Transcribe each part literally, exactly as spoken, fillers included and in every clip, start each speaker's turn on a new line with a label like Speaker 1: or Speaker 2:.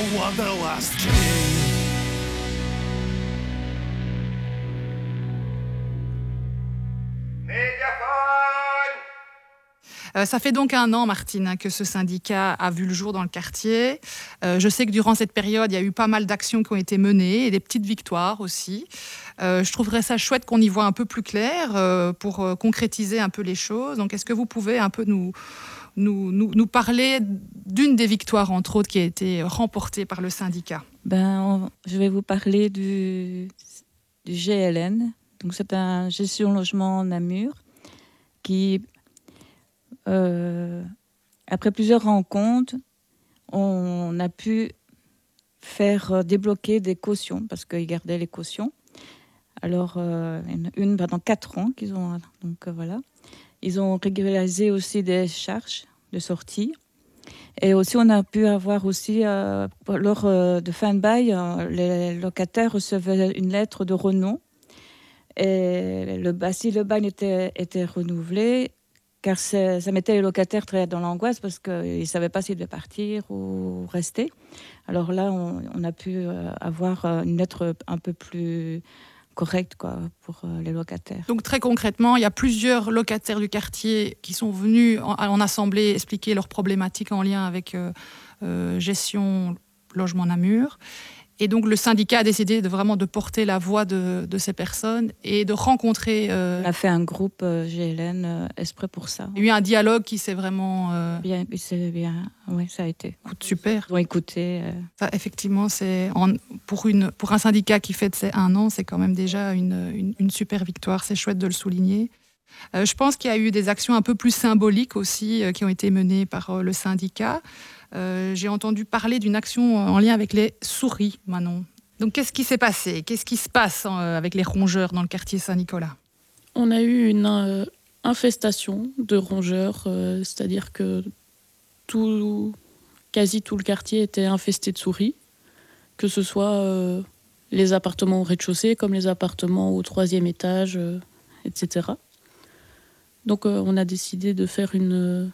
Speaker 1: wanderlust king.
Speaker 2: Euh, ça fait donc un an, Martine, hein, que ce syndicat a vu le jour dans le quartier. Euh, je sais que durant cette période, il y a eu pas mal d'actions qui ont été menées et des petites victoires aussi. Euh, je trouverais ça chouette qu'on y voit un peu plus clair euh, pour euh, concrétiser un peu les choses. Donc, est-ce que vous pouvez un peu nous, nous, nous, nous parler d'une des victoires, entre autres, qui a été remportée par le syndicat?
Speaker 3: Ben, on, je vais vous parler du, du G L N. Donc, c'est un gestion logement Namur qui, euh, après plusieurs rencontres, on a pu faire débloquer des cautions parce qu'ils gardaient les cautions. Alors, euh, une, une pendant quatre ans qu'ils ont. Donc, euh, voilà. Ils ont régularisé aussi des charges de sortie. Et aussi, on a pu avoir aussi, euh, lors euh, de fin de bail, euh, les locataires recevaient une lettre de renom. Et le, bah, si le bail était, était renouvelé, car ça mettait les locataires très dans l'angoisse parce qu'ils ne savaient pas s'ils devaient partir ou rester. Alors là, on, on a pu euh, avoir une lettre un peu plus correcte quoi, pour euh, les locataires.
Speaker 2: Donc très concrètement, il y a plusieurs locataires du quartier qui sont venus en, en assemblée expliquer leurs problématiques en lien avec euh, euh, gestion logement Namur. Et donc le syndicat a décidé de vraiment de porter la voix de, de ces personnes et de rencontrer... Euh,
Speaker 3: On a fait un groupe euh, G L N euh, exprès pour ça.
Speaker 2: Il y a eu un dialogue qui s'est vraiment... Euh,
Speaker 3: bien, c'est bien, oui, ça a été.
Speaker 2: Super.
Speaker 3: Ils ont écouté. Euh...
Speaker 2: Ça, effectivement, c'est en, pour, une, pour un syndicat qui fête ses un an, c'est quand même déjà une, une, une super victoire. C'est chouette de le souligner. Euh, je pense qu'il y a eu des actions un peu plus symboliques aussi euh, qui ont été menées par euh, le syndicat. Euh, j'ai entendu parler d'une action en lien avec les souris, Manon. Donc, qu'est-ce qui s'est passé? Qu'est-ce qui se passe euh, avec les rongeurs dans le quartier Saint-Nicolas?
Speaker 4: On a eu une euh, infestation de rongeurs, euh, c'est-à-dire que tout, quasi tout le quartier était infesté de souris, que ce soit euh, les appartements au rez-de-chaussée comme les appartements au troisième étage, euh, et cetera. Donc, euh, on a décidé de faire une...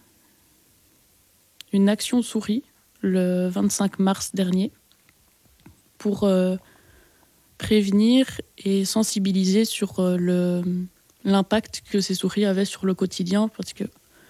Speaker 4: une action souris le vingt-cinq mars dernier pour euh, prévenir et sensibiliser sur euh, le, l'impact que ces souris avaient sur le quotidien parce que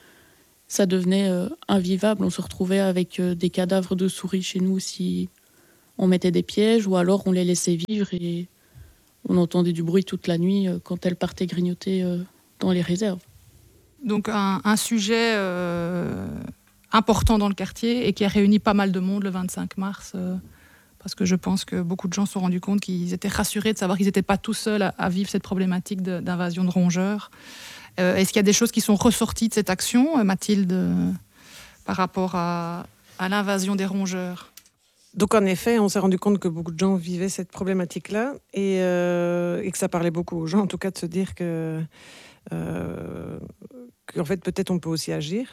Speaker 4: ça devenait euh, invivable. On se retrouvait avec euh, des cadavres de souris chez nous si on mettait des pièges ou alors on les laissait vivre et on entendait du bruit toute la nuit euh, quand elles partaient grignoter euh, dans les réserves.
Speaker 2: Donc un, un sujet... Euh... important dans le quartier et qui a réuni pas mal de monde le vingt-cinq mars euh, parce que je pense que beaucoup de gens se sont rendus compte qu'ils étaient rassurés de savoir qu'ils n'étaient pas tout seuls à, à vivre cette problématique de, d'invasion de rongeurs. Euh, est-ce qu'il y a des choses qui sont ressorties de cette action, Mathilde, euh, par rapport à, à l'invasion des rongeurs?
Speaker 5: Donc en effet, on s'est rendu compte que beaucoup de gens vivaient cette problématique-là et, euh, et que ça parlait beaucoup aux gens, en tout cas de se dire que euh, qu'en fait peut-être on peut aussi agir.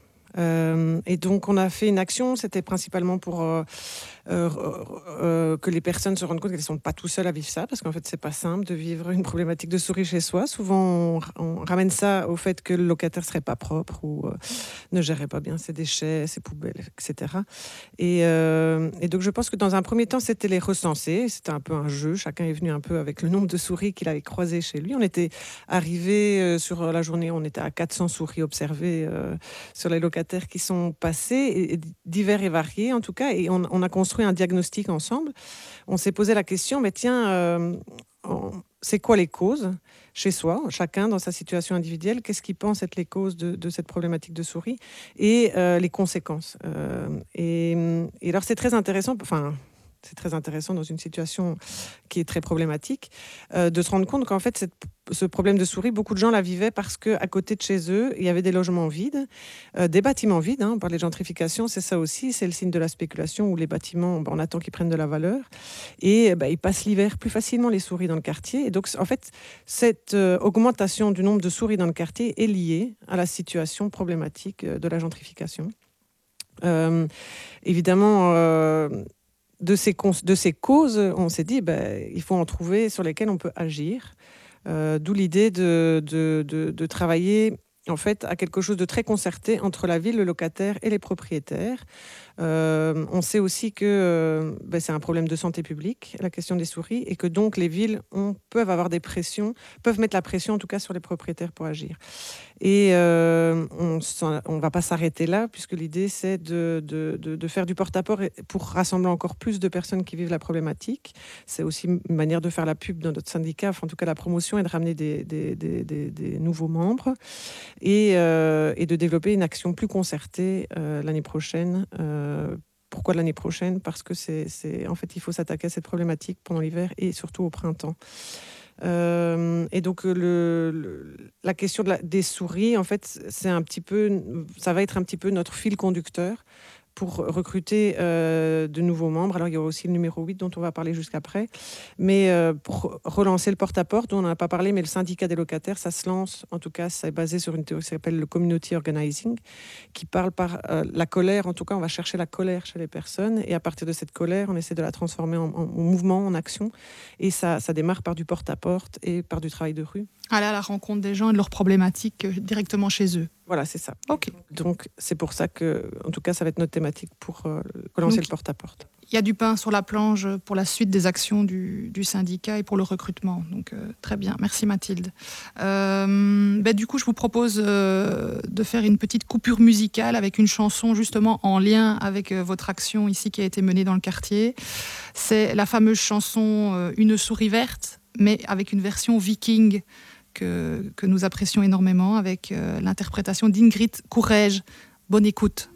Speaker 5: Euh, et donc on a fait une action, c'était principalement pour euh, euh, euh, que les personnes se rendent compte qu'elles ne sont pas tout seules à vivre ça, parce qu'en fait c'est pas simple de vivre une problématique de souris chez soi. Souvent on, on ramène ça au fait que le locataire serait pas propre ou euh, ne gérait pas bien ses déchets, ses poubelles, et cetera. Et, euh, et donc je pense que dans un premier temps c'était les recenser, c'était un peu un jeu, chacun est venu un peu avec le nombre de souris qu'il avait croisées chez lui. On était arrivé euh, sur la journée, on était à quatre cents souris observées euh, sur les locataires qui sont passés, et divers et variés en tout cas, et on, on a construit un diagnostic ensemble. On s'est posé la question, mais tiens, euh, on, c'est quoi les causes chez soi, chacun dans sa situation individuelle, qu'est-ce qu'il pense être les causes de, de cette problématique de souris et euh, les conséquences. Euh, et, et alors c'est très intéressant, enfin... C'est très intéressant dans une situation qui est très problématique, euh, de se rendre compte qu'en fait, cette, ce problème de souris, beaucoup de gens la vivaient parce qu'à côté de chez eux, il y avait des logements vides, euh, des bâtiments vides. Hein, on parle de gentrification, c'est ça aussi, c'est le signe de la spéculation où les bâtiments, ben, on attend qu'ils prennent de la valeur. Et ben, ils passent l'hiver plus facilement, les souris, dans le quartier. Et donc, en fait, cette euh, augmentation du nombre de souris dans le quartier est liée à la situation problématique de la gentrification. Euh, évidemment... Euh, De ces, cons- de ces causes, on s'est dit ben, il faut en trouver sur lesquelles on peut agir. Euh, d'où l'idée de, de, de, de travailler en fait, à quelque chose de très concerté entre la ville, le locataire et les propriétaires. Euh, on sait aussi que euh, ben, c'est un problème de santé publique, la question des souris, et que donc les villes ont, peuvent avoir des pressions, peuvent mettre la pression en tout cas sur les propriétaires pour agir. Et euh, on ne va pas s'arrêter là, puisque l'idée c'est de, de, de, de faire du porte-à-porte pour rassembler encore plus de personnes qui vivent la problématique. C'est aussi une manière de faire la pub dans notre syndicat, enfin, en tout cas la promotion, et de ramener des, des, des, des, des nouveaux membres et, euh, et de développer une action plus concertée euh, l'année prochaine. Euh, pourquoi l'année prochaine ? Parce que c'est, c'est, en fait, il faut s'attaquer à cette problématique pendant l'hiver et surtout au printemps. Euh, et donc le, le, la question de la, des souris, en fait, c'est un petit peu, ça va être un petit peu notre fil conducteur pour recruter euh, de nouveaux membres. Alors, il y aura aussi le numéro huit dont on va parler jusqu'après. Mais euh, pour relancer le porte-à-porte, dont on n'en a pas parlé, mais le syndicat des locataires, ça se lance, en tout cas, c'est basé sur une théorie qui s'appelle le community organizing, qui parle par euh, la colère. En tout cas, on va chercher la colère chez les personnes. Et à partir de cette colère, on essaie de la transformer en, en, en mouvement, en action. Et ça, ça démarre par du porte-à-porte et par du travail de rue.
Speaker 2: Aller à la rencontre des gens et de leurs problématiques euh, directement chez eux.
Speaker 5: Voilà, c'est ça.
Speaker 2: Ok.
Speaker 5: Donc, c'est pour ça que, en tout cas, ça va être notre thématique pour euh, relancer Donc, le porte-à-porte.
Speaker 2: Il y a du pain sur la planche pour la suite des actions du, du syndicat et pour le recrutement. Donc, euh, très bien. Merci Mathilde. Euh, ben, du coup, je vous propose euh, de faire une petite coupure musicale avec une chanson justement en lien avec euh, votre action ici qui a été menée dans le quartier. C'est la fameuse chanson euh, « Une souris verte », mais avec une version viking que, que nous apprécions énormément, avec euh, l'interprétation d'Ingrid Courrèges. Bonne écoute.